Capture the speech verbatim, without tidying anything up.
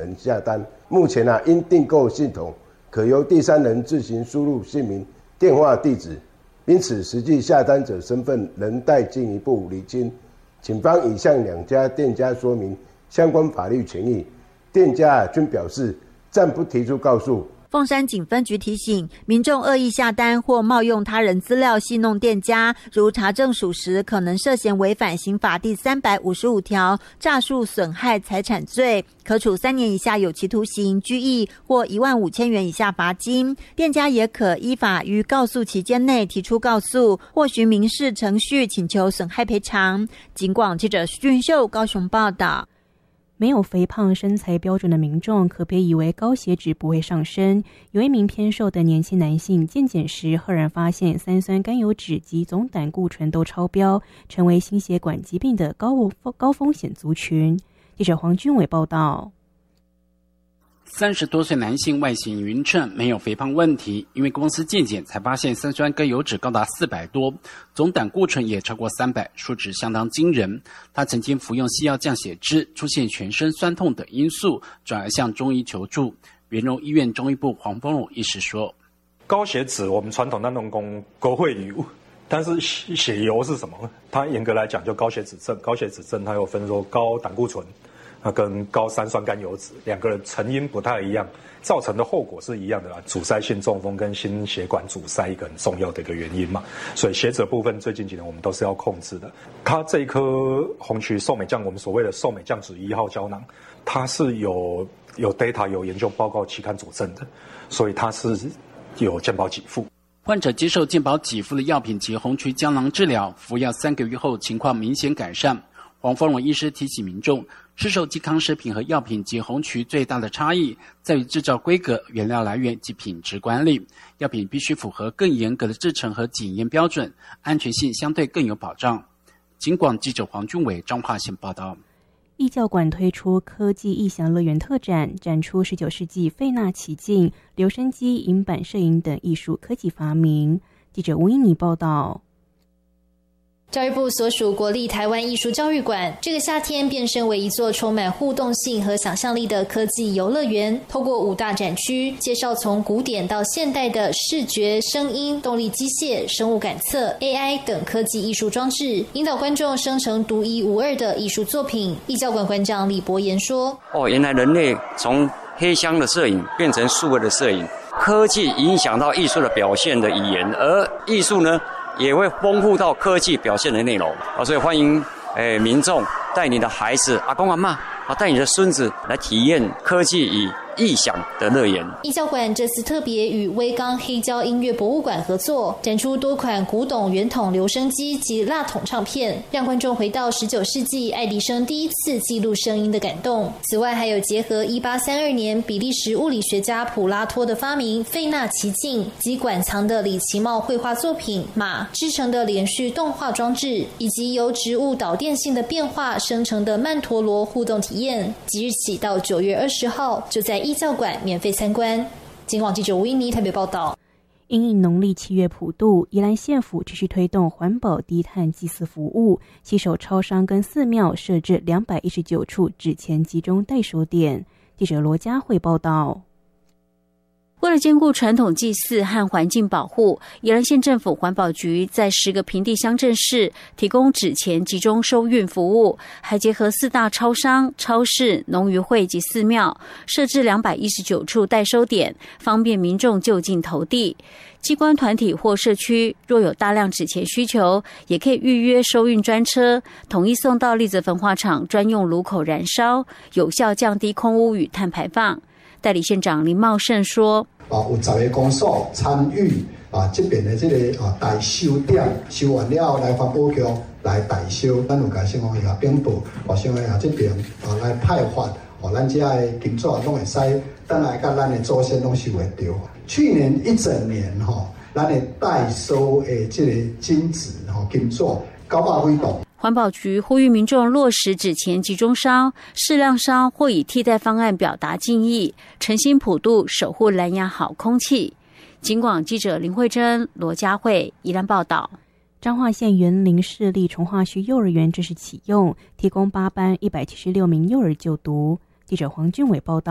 人下单。目前啊，因订购系统可由第三人自行输入姓名、电话、地址，因此实际下单者身份仍待进一步厘清。警方已向两家店家说明相关法律权益，店家均表示暂不提出告诉。 凤山警分局提醒民众恶意下单或冒用他人资料戏弄店家，如查证属实，可能涉嫌违反刑法第三百五十五条诈术损害财产罪，可处三年以下有期徒刑、拘役或一万五千元以下罚金。店家也可依法于告诉期间内提出告诉，或循民事程序请求损害赔偿。警广记者徐俊秀高雄报道。 没有肥胖身材标准的民众可别以为高血脂不会上升。有一名偏瘦的年轻男性健检时赫然发现三酸甘油酯及总胆固醇都超标，成为心血管疾病的高高风险族群。记者黄君伟报道。 三十多岁男性外形匀称，没有肥胖问题，因为公司健检才发现三酸甘油酯高达四百多，总胆固醇也超过三百，数值相当惊人。他曾经服用西药降血脂，出现全身酸痛等因素，转而向中医求助。元荣医院中医部黄丰荣医师说： 高血脂我们传统当中讲高血油，但是血油是什么？它严格来讲就高血脂症，高血脂症它有分说高胆固醇那跟高三酸甘油酯两个人成因不太一样，造成的后果是一样的啦。阻塞性中风跟心血管阻塞一个很重要的一个原因嘛，所以血脂部分最近几年我们都是要控制的。它这一颗红曲寿美酱，我们所谓的寿美酱酯一号胶囊，它是有有 data 有研究报告期刊佐证的，所以它是有健保给付。 患者接受健保给付的药品及红曲胶囊治疗，服药三个月后情况明显改善。黄丰荣医师提醒民众，市售健康食品和药品及红曲最大的差异在于制造规格、原料来源及品质管理。药品必须符合更严格的制程和检验标准，安全性相对更有保障。警广记者黄俊伟彰化县报道。 艺教馆推出科技异想乐园特展，展出十九世纪费纳奇境、留声机、银版摄影等艺术科技发明。记者吴依妮报道。 教育部所属国立台湾艺术教育馆，这个夏天变身为一座充满互动性和想象力的科技游乐园。透过五大展区，介绍从古典到现代的视觉、声音、动力机械、生物感测、A I 等科技艺术装置，引导观众生成独一无二的艺术作品。艺教馆馆长李博言说： 哦，原来人类从黑箱的摄影变成数位的摄影，科技影响到艺术的表现的语言，而艺术呢也会丰富到科技表现的内容啊，所以欢迎诶民众带你的孩子、阿公阿嬷啊，带你的孙子来体验科技与异想的乐园。 艺教馆这次特别与威刚黑胶音乐博物馆合作，展出多款古董圆筒留声机及蜡筒唱片，让观众回到十九世纪爱迪生第一次记录声音的感动。此外，还有结合一八三二年比利时物理学家普拉托的发明费纳奇境及馆藏的李奇茂绘画作品马制成的连续动画装置，以及由植物导电性的变化生成的曼陀罗互动体验。即日起到九月二十号，就在艺教馆免费参观。警广记者吴依妮台北报道。 因应农历七月普渡，宜兰县府持续推动环保低碳祭祀服务，携手超商跟寺庙设置两百一十九处纸钱集中代收点。记者罗佳慧报道。 为了兼顾传统祭祀和环境保护，宜兰县政府环保局在十个平地乡镇市提供纸钱集中收运服务，还结合四大超商、超市、农渔会及寺庙，设置两百一十九处代收点，方便民众就近投递。机关团体或社区若有大量纸钱需求，也可以预约收运专车，统一送到丽泽焚化厂专用炉口燃烧，有效降低空污与碳排放。代理县长林茂盛说： 啊，有十个公所参与啊，这边的这个啊代收点收完了来环保局来代收，咱有甲新闻下禀报，哦，新闻下这边啊来派发，哦，咱这个金纸拢会使，等来甲咱的祖先拢收会到。去年一整年吼、哦，咱的代收的这个金纸吼金纸九百几栋。 环保局呼吁民众落实纸钱集中烧，适量烧或以替代方案表达敬意，诚心普渡，守护蓝牙好空气。警广记者林慧珍、罗佳慧宜兰报道。 彰化县员林市立崇化区幼儿园正式启用，提供八班一百七十六名幼儿就读。记者黄俊伟报道。